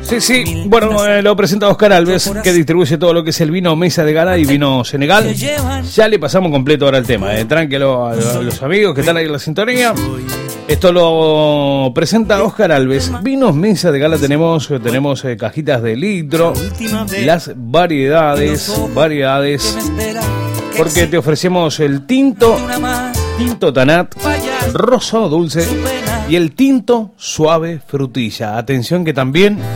Sí. Bueno, lo presenta Oscar Alves, que distribuye todo lo que es el vino Mesa de Gala y vino Senegal. Ya le pasamos completo ahora el tema. Tranquilo a los amigos que están ahí en la sintonía. Esto lo presenta Oscar Alves. Vinos Mesa de Gala tenemos cajitas de litro, las variedades, porque te ofrecemos el tinto Tanat, rosado dulce y el tinto suave frutilla. Atención que también